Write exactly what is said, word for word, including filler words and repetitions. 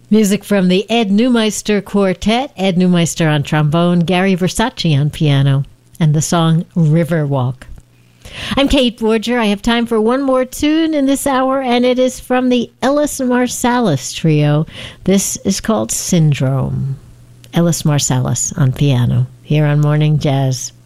Music from the Ed Neumeister Quartet, Ed Neumeister on trombone, Gary Versace on piano, and the song Riverwalk. I'm Kate Borger. I have time for one more tune in this hour, and it is from the Ellis Marsalis Trio. This is called Syndrome. Ellis Marsalis on piano, here on Morning Jazz.